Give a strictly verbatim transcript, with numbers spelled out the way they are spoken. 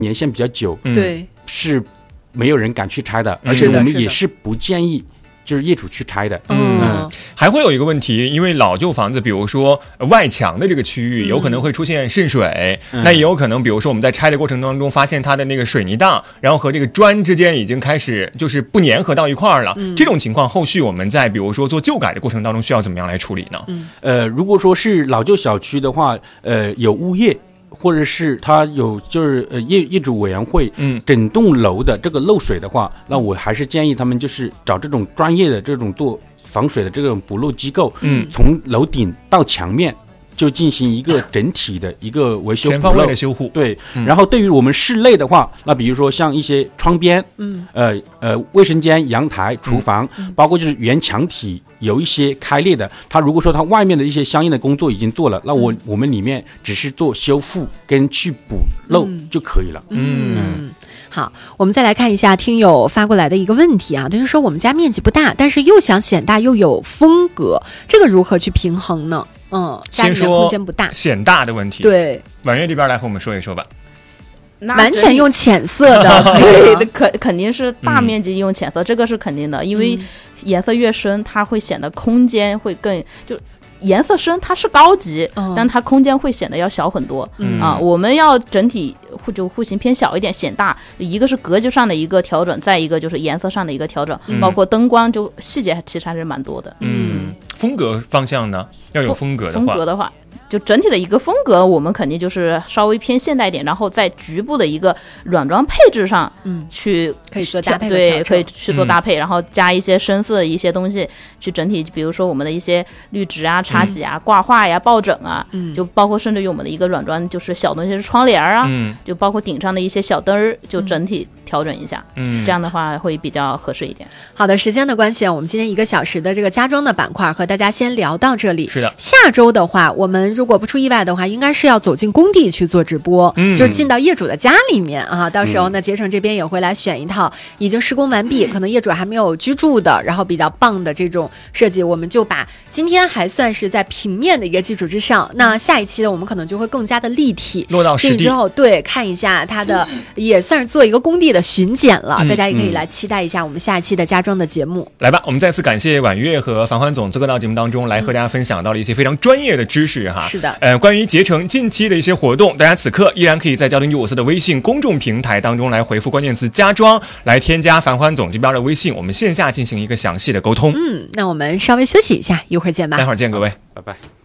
年限比较久， 对、嗯， 是没有人敢去拆的，而且我们也是不建议就是业主去拆的。 嗯， 嗯，还会有一个问题，因为老旧房子，比如说外墙的这个区域，有可能会出现渗水，嗯、那也有可能，比如说我们在拆的过程当中，发现它的那个水泥档，然后和这个砖之间已经开始就是不粘合到一块儿了。嗯、这种情况，后续我们在比如说做旧改的过程当中，需要怎么样来处理呢？ 嗯，呃，如果说是老旧小区的话，呃，有物业。或者是他有就是呃业业主委员会，嗯，整栋楼的这个漏水的话，那我还是建议他们就是找这种专业的这种做防水的这种补漏机构，嗯，从楼顶到墙面就进行一个整体的一个维修， 全方位的修护。 对，嗯、然后对于我们室内的话，那比如说像一些窗边，嗯，呃呃卫生间、阳台、厨房，嗯、包括就是原墙体。有一些开裂的，它如果说它外面的一些相应的工作已经做了，那我、嗯、我们里面只是做修复跟去补漏就可以了。 嗯，嗯好，我们再来看一下听友发过来的一个问题啊，就是说我们家面积不大，但是又想显大又有风格，这个如何去平衡呢？嗯，家里面空间不大， 显大的问题。 对， 婉月这边来和我们说一说吧。 完全用浅色的， 对，肯肯定是大面积用浅色，嗯、这个是肯定的，因为颜色越深，它会显得空间会更就。颜色深它是高级，嗯、但它空间会显得要小很多，嗯、啊，我们要整体就户型偏小一点显大，一个是格局上的一个调整，再一个就是颜色上的一个调整，嗯、包括灯光就细节其实还是蛮多的。 嗯，风格方向呢，要有风格的话， 风格的话，就整体的一个风格，我们肯定就是稍微偏现代一点，然后在局部的一个软装配置上，嗯，去可以做搭配， 对，可以去做搭配，嗯、然后加一些深色的一些东西，去整体，比如说我们的一些绿植啊。茶几啊、挂画呀、抱枕啊，嗯，就包括甚至于我们的一个软装，就是小东西是窗帘啊，嗯，就包括顶上的一些小灯儿，就整体调整一下，嗯，这样的话会比较合适一点。 好的，时间的关系，我们今天一个小时的这个家装的板块和大家先聊到这里。 是的， 下周的话，我们如果不出意外的话，应该是要走进工地去做直播，嗯，就是进到业主的家里面啊。到时候呢，捷成这边也会来选一套已经施工完毕，可能业主还没有居住的，然后比较棒的这种设计，我们就把今天还算是。是在平面的一个基础之上，那下一期呢，我们可能就会更加的立体， 落到实地之后，对，看一下它的，也算是做一个工地的巡检了。嗯、大家也可以来期待一下我们下一期的家装的节目。 来吧，我们再次感谢婉月和樊欢总做客到节目当中，来和大家分享到了一些非常专业的知识哈。 是的， 呃，关于捷成近期的一些活动，大家此刻依然可以在交通局我司的微信公众平台当中来回复关键词家装，来添加樊欢总这边的微信，我们线下进行一个详细的沟通。 嗯，那我们稍微休息一下，一会儿见吧。 待会儿见各位。 拜拜。